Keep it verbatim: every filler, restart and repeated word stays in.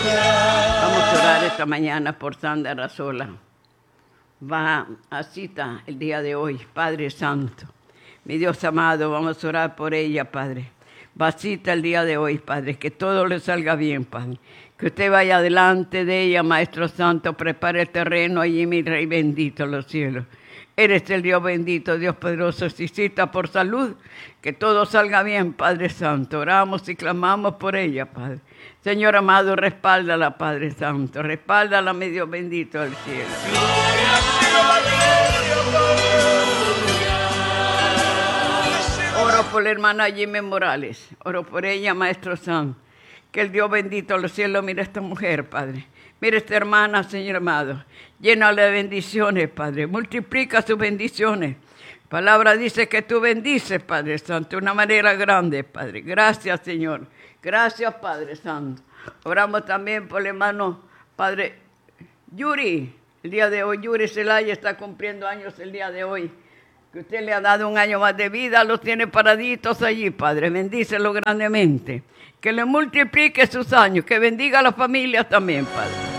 Vamos a orar esta mañana por Sandra Razola. Va a cita el día de hoy, Padre Santo. Mi Dios amado, vamos a orar por ella, Padre. Va a cita el día de hoy, Padre, que todo le salga bien, Padre. Que usted vaya delante de ella, Maestro Santo, prepare el terreno allí, mi Rey bendito los cielos. Eres el Dios bendito, Dios poderoso, si cita por salud, que todo salga bien, Padre Santo. Oramos y clamamos por ella, Padre. Señor amado, respáldala, Padre Santo. Respáldala, mi Dios bendito del cielo. Oro por la hermana Jimmy Morales. Oro por ella, Maestro Santo. Que el Dios bendito de los cielos mire a esta mujer, Padre. Mire esta hermana, Señor amado. Llénala de bendiciones, Padre. Multiplica sus bendiciones. La palabra dice que tú bendices, Padre Santo, de una manera grande, Padre. Gracias, Señor. Gracias, Padre Santo. Oramos también por el hermano, Padre Yuri. El día de hoy, Yuri Celaya está cumpliendo años el día de hoy. Que usted le ha dado un año más de vida, los tiene paraditos allí, Padre. Bendícelo grandemente. Que le multiplique sus años, que bendiga a las familias también, Padre.